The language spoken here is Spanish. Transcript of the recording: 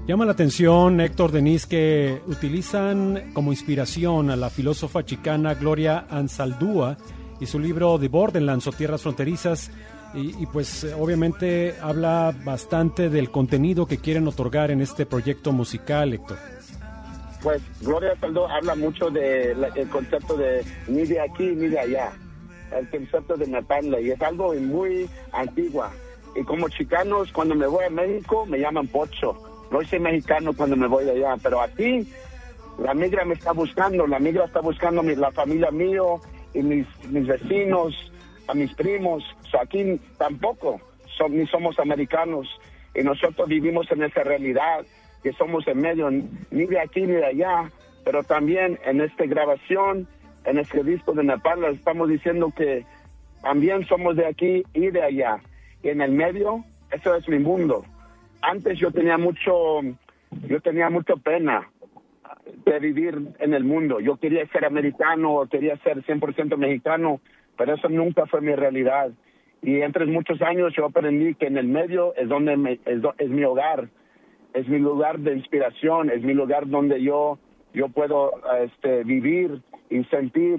Llama la atención, Héctor, Denise, que utilizan como inspiración a la filósofa chicana Gloria Anzaldúa y su libro The Borderlands o Tierras Fronterizas, y pues obviamente habla bastante del contenido que quieren otorgar en este proyecto musical, Héctor. Pues Gloria Anzaldúa habla mucho del concepto de ni de aquí ni de allá, el concepto de Nepantla, y es algo muy antigua. Y como chicanos, cuando me voy a México, me llaman Pocho. No soy mexicano cuando me voy de allá, pero aquí la migra me está buscando, la migra está buscando la familia mío y mis vecinos, a mis primos. Aquí tampoco ni somos americanos, y nosotros vivimos en esa realidad que somos en medio, ni de aquí ni de allá, pero también en esta grabación, en este disco de Nepantla, estamos diciendo que también somos de aquí y de allá, y en el medio, eso es mi mundo. Antes yo tenía mucho pena de vivir en el mundo. Yo quería ser americano, quería ser 100% mexicano, pero eso nunca fue mi realidad. Y entre muchos años yo aprendí que en el medio es donde es mi hogar, es mi lugar de inspiración, es mi lugar donde yo puedo vivir y sentir